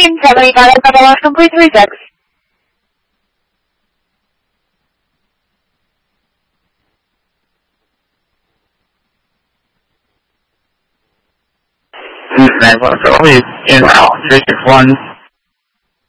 speaking. Family Data Catalog Complete Rejects. Network always in out 361.